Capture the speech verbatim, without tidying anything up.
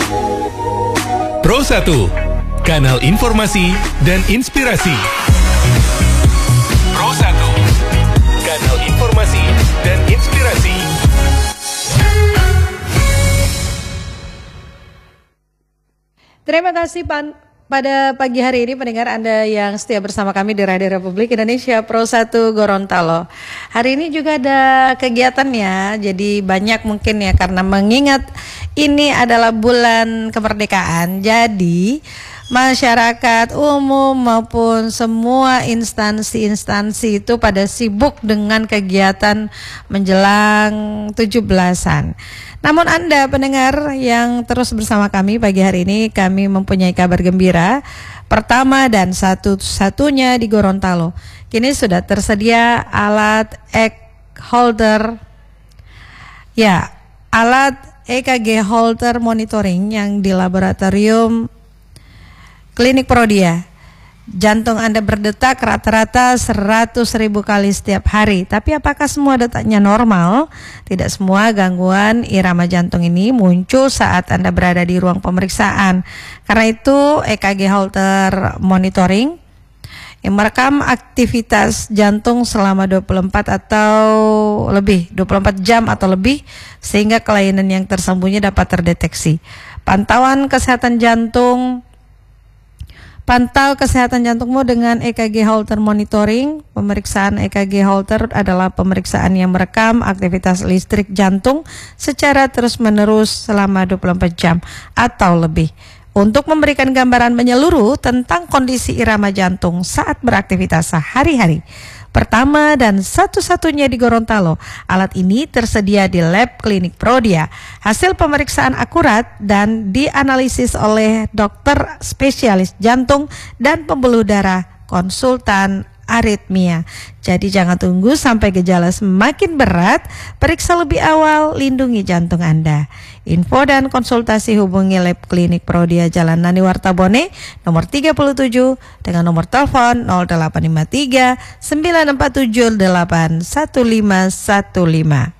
Pro satu, kanal informasi dan inspirasi. Pro satu, kanal informasi dan inspirasi. Terima kasih Pan. Pada pagi hari ini pendengar Anda yang setia bersama kami di Radio Republik Indonesia Pro satu Gorontalo. Hari ini juga ada kegiatannya, jadi banyak mungkin ya karena mengingat ini adalah bulan kemerdekaan. Jadi masyarakat umum maupun semua instansi-instansi itu pada sibuk dengan kegiatan menjelang tujuh belasan. Namun Anda pendengar yang terus bersama kami pagi hari ini, kami mempunyai kabar gembira. Pertama dan satu-satunya di Gorontalo, kini sudah tersedia alat E K G holder. Ya, alat E K G holder monitoring yang di laboratorium Klinik Prodia. Jantung Anda berdetak rata-rata seratus ribu kali setiap hari. Tapi apakah semua detaknya normal? Tidak semua gangguan irama jantung ini muncul saat Anda berada di ruang pemeriksaan. Karena itu E K G Holter Monitoring yang merekam aktivitas jantung selama dua puluh empat atau lebih, dua puluh empat jam atau lebih, sehingga kelainan yang tersembunyi dapat terdeteksi. Pantauan kesehatan jantung. Pantau kesehatan jantungmu dengan E K G Holter Monitoring. Pemeriksaan E K G Holter adalah pemeriksaan yang merekam aktivitas listrik jantung secara terus-menerus selama dua puluh empat jam atau lebih, untuk memberikan gambaran menyeluruh tentang kondisi irama jantung saat beraktivitas sehari-hari. Pertama dan satu-satunya di Gorontalo, alat ini tersedia di lab Klinik Prodia. Hasil pemeriksaan akurat dan dianalisis oleh dokter spesialis jantung dan pembuluh darah konsultan aritmia. Jadi jangan tunggu sampai gejala semakin berat, periksa lebih awal, lindungi jantung Anda. Info dan konsultasi hubungi lab Klinik Prodia Jalan Nani Wartabone nomor tiga puluh tujuh dengan nomor telepon nol delapan lima tiga sembilan empat tujuh delapan satu lima satu lima.